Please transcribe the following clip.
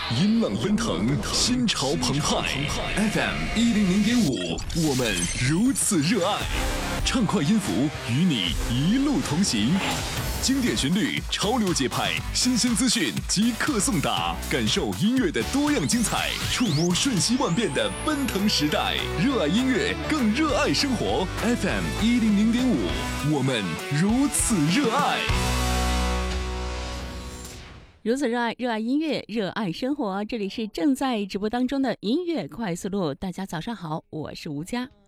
音浪奔腾，心潮澎湃。FM100.5，我们如此热爱。畅快音符与你一路同行，经典旋律，潮流节拍，新鲜资讯即刻送达，感受音乐的多样精彩，触摸瞬息万变的奔腾时代。热爱音乐，更热爱生活。FM100.5，我们如此热爱。 如此热爱，热爱音乐，热爱生活。这里是正在直播当中的音乐快速路。大家早上好，我是吴佳。